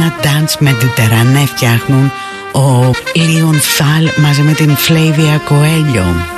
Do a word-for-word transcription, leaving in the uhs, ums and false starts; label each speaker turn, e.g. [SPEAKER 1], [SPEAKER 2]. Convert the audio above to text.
[SPEAKER 1] ένα dance Mediterranean φτιάχνουν ο Λίον Θάλ μαζί με την Φλέιβια Κοέλιο.